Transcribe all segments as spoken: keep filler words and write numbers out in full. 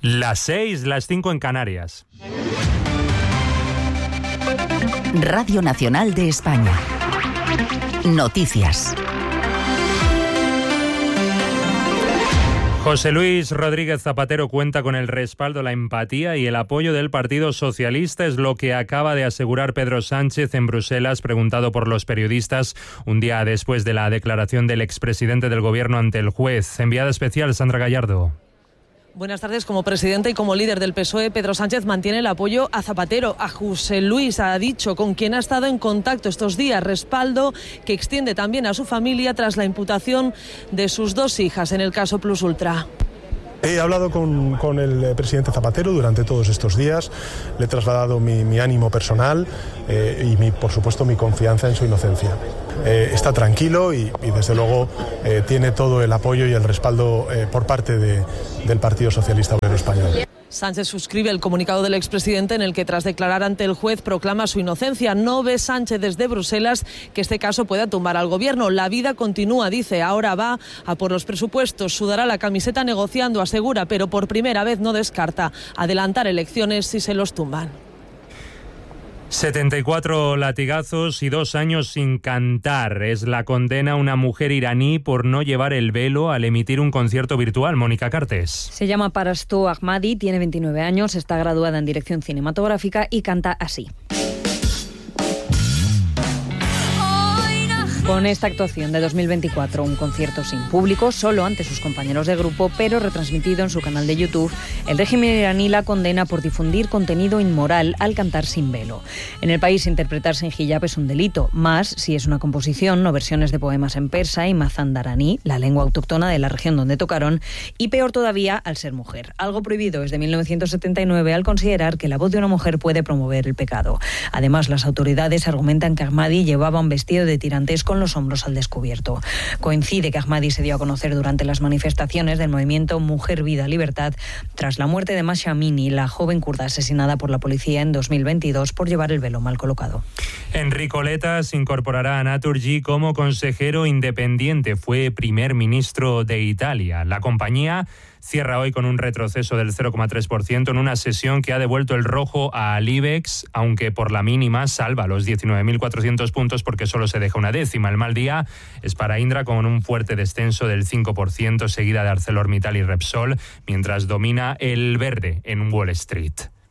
Las seis, las cinco en Canarias. Radio Nacional de España. Noticias. José Luis Rodríguez Zapatero cuenta con el respaldo, la empatía y el apoyo del Partido Socialista, es lo que acaba de asegurar Pedro Sánchez en Bruselas, preguntado por los periodistas un día después de la declaración del expresidente del Gobierno ante el juez. Enviada especial, Sandra Gallardo. Buenas tardes. Como presidente y como líder del P S O E, Pedro Sánchez mantiene el apoyo a Zapatero. A José Luis ha dicho con quien ha estado en contacto estos días, respaldo que extiende también a su familia tras la imputación de sus dos hijas en el caso Plus Ultra. He hablado con, con el presidente Zapatero durante todos estos días, le he trasladado mi, mi ánimo personal eh, y mi, por supuesto mi confianza en su inocencia. Eh, está tranquilo y, y desde luego eh, tiene todo el apoyo y el respaldo eh, por parte de, del Partido Socialista Obrero Español. Sánchez suscribe el comunicado del expresidente en el que, tras declarar ante el juez, proclama su inocencia. No ve Sánchez desde Bruselas que este caso pueda tumbar al gobierno. La vida continúa, dice. Ahora va a por los presupuestos, sudará la camiseta negociando, asegura, pero por primera vez no descarta adelantar elecciones si se los tumban. setenta y cuatro latigazos y dos años sin cantar. Es la condena a una mujer iraní por no llevar el velo al emitir un concierto virtual. Mónica Cartes. Se llama Parasto Ahmadi, tiene veintinueve años, está graduada en dirección cinematográfica y canta así. Con esta actuación de dos mil veinticuatro, un concierto sin público, solo ante sus compañeros de grupo, pero retransmitido en su canal de YouTube, el régimen iraní la condena por difundir contenido inmoral al cantar sin velo. En el país, interpretar sin hijab es un delito, más si es una composición o versiones de poemas en persa y mazandaraní, la lengua autóctona de la región donde tocaron, y peor todavía al ser mujer. Algo prohibido desde mil novecientos setenta y nueve al considerar que la voz de una mujer puede promover el pecado. Además, las autoridades argumentan que Ahmadi llevaba un vestido de tirantes con los hombros al descubierto. Coincide que Ahmadi se dio a conocer durante las manifestaciones del movimiento Mujer, Vida, Libertad tras la muerte de Masha Amini, la joven kurda asesinada por la policía en dos mil veintidós por llevar el velo mal colocado. Enrico Letta se incorporará a Naturgy como consejero independiente. Fue primer ministro de Italia. La compañía cierra hoy con un retroceso del cero coma tres por ciento en una sesión que ha devuelto el rojo al IBEX, aunque por la mínima salva los diecinueve mil cuatrocientos puntos porque solo se deja una décima. El mal día es para Indra con un fuerte descenso del cinco por ciento, seguida de ArcelorMittal y Repsol, mientras domina el verde en Wall Street.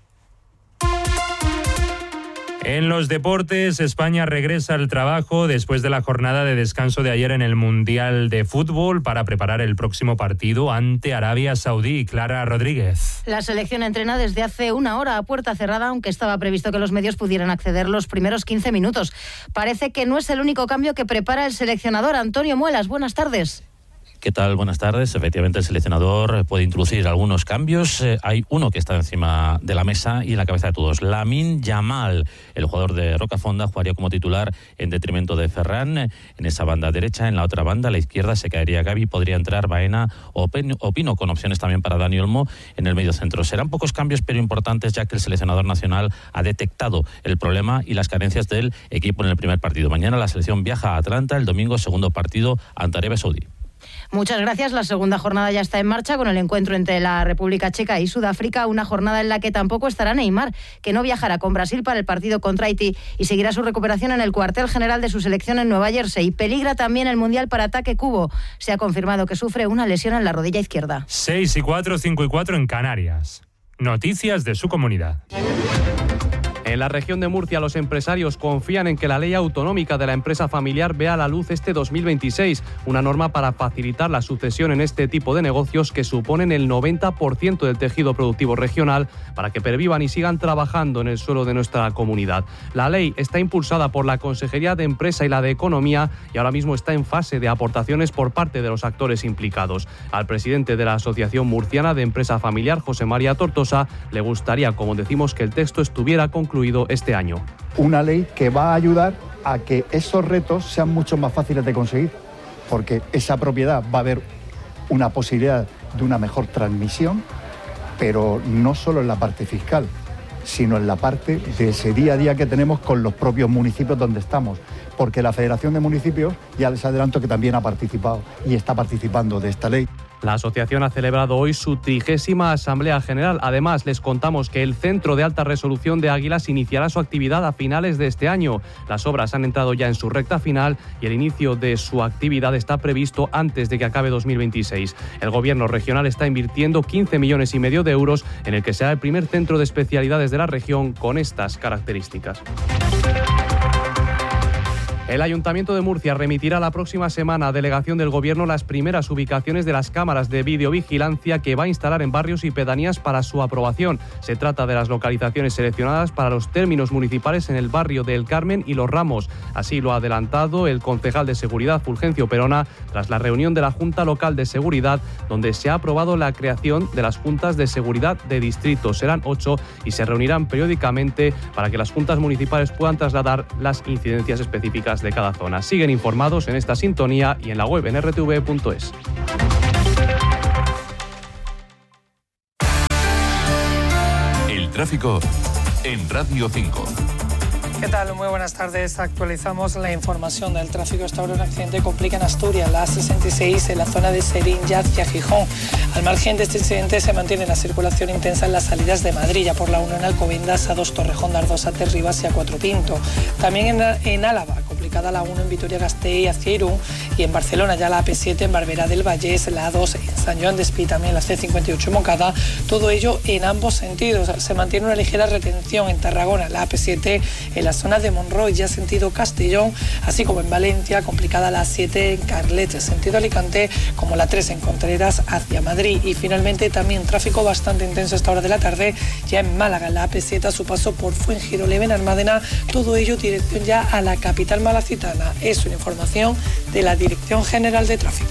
En los deportes, España regresa al trabajo después de la jornada de descanso de ayer en el Mundial de Fútbol para preparar el próximo partido ante Arabia Saudí. Clara Rodríguez. La selección entrena desde hace una hora a puerta cerrada, aunque estaba previsto que los medios pudieran acceder los primeros quince minutos. Parece que no es el único cambio que prepara el seleccionador. Antonio Muelas, buenas tardes. ¿Qué tal? Buenas tardes. Efectivamente, el seleccionador puede introducir algunos cambios. Eh, hay uno que está encima de la mesa y en la cabeza de todos. Lamine Yamal, el jugador de Rocafonda, jugaría como titular en detrimento de Ferran en esa banda derecha. En la otra banda, a la izquierda, se caería Gavi. Podría entrar Baena o Pino, con opciones también para Dani Olmo en el medio centro. Serán pocos cambios, pero importantes, ya que el seleccionador nacional ha detectado el problema y las carencias del equipo en el primer partido. Mañana la selección viaja a Atlanta, el domingo segundo partido ante Arabia Saudí. Muchas gracias. La segunda jornada ya está en marcha con el encuentro entre la República Checa y Sudáfrica, una jornada en la que tampoco estará Neymar, que no viajará con Brasil para el partido contra Haití y seguirá su recuperación en el cuartel general de su selección en Nueva Jersey. Peligra también el Mundial para Ataque Cubo. Se ha confirmado que sufre una lesión en la rodilla izquierda. seis y cuatro, cinco y cuatro en Canarias. Noticias de su comunidad. En la región de Murcia, los empresarios confían en que la ley autonómica de la empresa familiar vea la luz este dos mil veintiséis, una norma para facilitar la sucesión en este tipo de negocios que suponen el noventa por ciento del tejido productivo regional para que pervivan y sigan trabajando en el suelo de nuestra comunidad. La ley está impulsada por la Consejería de Empresa y la de Economía y ahora mismo está en fase de aportaciones por parte de los actores implicados. Al presidente de la Asociación Murciana de Empresa Familiar, José María Tortosa, le gustaría, como decimos, que el texto estuviera concluido este año. Una ley que va a ayudar a que esos retos sean mucho más fáciles de conseguir, porque esa propiedad va a haber una posibilidad de una mejor transmisión, pero no solo en la parte fiscal, sino en la parte de ese día a día que tenemos con los propios municipios donde estamos, porque la Federación de Municipios, ya les adelanto que también ha participado y está participando de esta ley. La asociación ha celebrado hoy su trigésima Asamblea General. Además, les contamos que el Centro de Alta Resolución de Águilas iniciará su actividad a finales de este año. Las obras han entrado ya en su recta final y el inicio de su actividad está previsto antes de que acabe dos mil veintiséis. El Gobierno regional está invirtiendo quince millones y medio de euros en el que será el primer centro de especialidades de la región con estas características. El Ayuntamiento de Murcia remitirá la próxima semana a delegación del Gobierno las primeras ubicaciones de las cámaras de videovigilancia que va a instalar en barrios y pedanías para su aprobación. Se trata de las localizaciones seleccionadas para los términos municipales en el barrio del Carmen y Los Ramos. Así lo ha adelantado el concejal de Seguridad, Fulgencio Perona, tras la reunión de la Junta Local de Seguridad, donde se ha aprobado la creación de las Juntas de Seguridad de Distrito. Serán ocho y se reunirán periódicamente para que las juntas municipales puedan trasladar las incidencias específicas de cada zona. Siguen informados en esta sintonía y en la web en erre te ve punto es. El tráfico en Radio cinco. ¿Qué tal? Muy buenas tardes. Actualizamos la información del tráfico. Hasta ahora un accidente complica en Asturias, la A sesenta y seis en la zona de Sevilla hacia Gijón. Al margen de este incidente se mantiene la circulación intensa en las salidas de Madrid, ya por la uno en Alcobendas, A dos Torrejón, A dos Ate Ribas y A cuatro Pinto. También en, en Álava, complicada la uno en Vitoria-Gasteiz hacia Irún, y en Barcelona ya la A P siete en Barberá del Vallés, la A dos en San Joan Despí, también la C cincuenta y ocho en Moncada, todo ello en ambos sentidos. Se mantiene una ligera retención en Tarragona, la A P siete en la zona de Monroy, ya sentido Castellón, así como en Valencia, complicada la A siete en Carlet, sentido Alicante, como la tres en Contreras hacia Madrid. Y finalmente también tráfico bastante intenso a esta hora de la tarde, ya en Málaga, la A P siete a su paso por Fuengirola, en Almádena, todo ello dirección ya a la capital malacitana. Es una información de la Dirección General de Tráfico.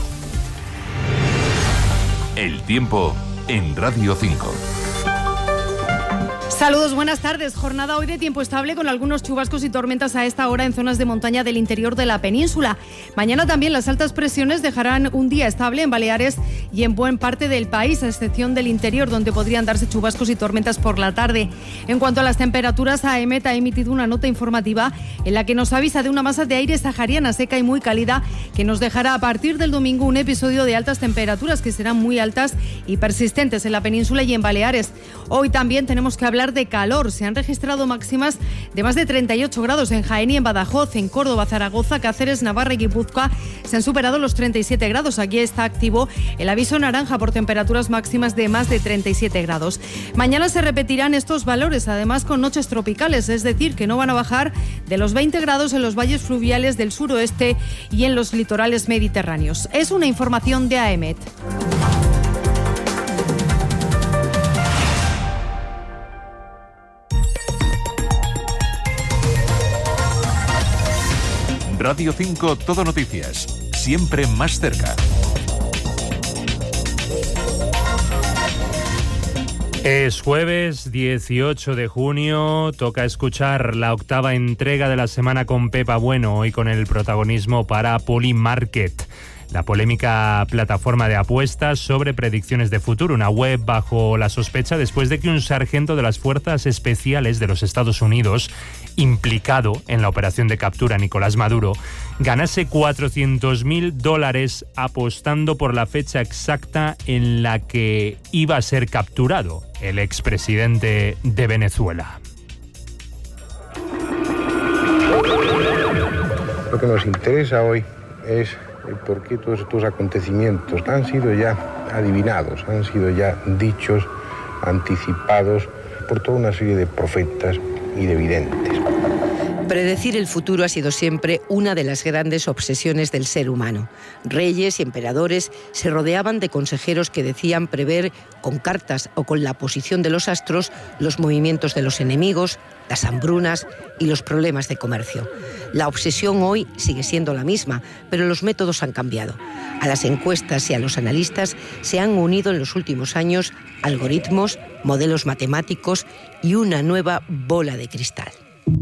El tiempo en Radio cinco. Saludos, buenas tardes. Jornada hoy de tiempo estable con algunos chubascos y tormentas a esta hora en zonas de montaña del interior de la península. Mañana también las altas presiones dejarán un día estable en Baleares y en buena parte del país, a excepción del interior, donde podrían darse chubascos y tormentas por la tarde. En cuanto a las temperaturas, A E M E T ha emitido una nota informativa en la que nos avisa de una masa de aire sahariana seca y muy cálida que nos dejará a partir del domingo un episodio de altas temperaturas que serán muy altas y persistentes en la península y en Baleares. Hoy también tenemos que hablar de calor. Se han registrado máximas de más de treinta y ocho grados en Jaén y en Badajoz, en Córdoba, Zaragoza, Cáceres, Navarra y Guipúzcoa. Se han superado los treinta y siete grados. Aquí está activo el aviso naranja por temperaturas máximas de más de treinta y siete grados. Mañana se repetirán estos valores, además con noches tropicales, es decir, que no van a bajar de los veinte grados en los valles fluviales del suroeste y en los litorales mediterráneos. Es una información de A E M E T. Radio cinco Todo Noticias, siempre más cerca. Es jueves dieciocho de junio, toca escuchar la octava entrega de la semana con Pepa Bueno, hoy con el protagonismo para Polymarket, la polémica plataforma de apuestas sobre predicciones de futuro, una web bajo la sospecha después de que un sargento de las Fuerzas Especiales de los Estados Unidos, implicado en la operación de captura Nicolás Maduro, ganase cuatrocientos mil dólares apostando por la fecha exacta en la que iba a ser capturado el expresidente de Venezuela. Lo que nos interesa hoy es por qué todos estos acontecimientos han sido ya adivinados, han sido ya dichos, anticipados por toda una serie de profetas y de videntes. Predecir el futuro ha sido siempre una de las grandes obsesiones del ser humano. Reyes y emperadores se rodeaban de consejeros que decían prever con cartas o con la posición de los astros los movimientos de los enemigos, las hambrunas y los problemas de comercio. La obsesión hoy sigue siendo la misma, pero los métodos han cambiado. A las encuestas y a los analistas se han unido en los últimos años algoritmos, modelos matemáticos y una nueva bola de cristal.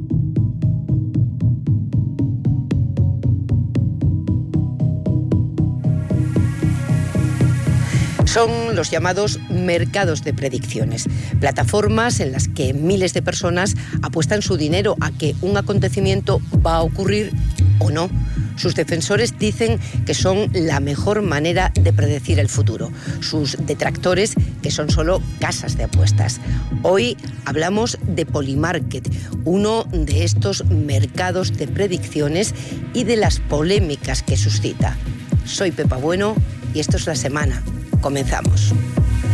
Son los llamados mercados de predicciones, plataformas en las que miles de personas apuestan su dinero a que un acontecimiento va a ocurrir o no. Sus defensores dicen que son la mejor manera de predecir el futuro. Sus detractores que son solo casas de apuestas. Hoy hablamos de Polymarket, uno de estos mercados de predicciones y de las polémicas que suscita. Soy Pepa Bueno y esto es La Semana. Comenzamos.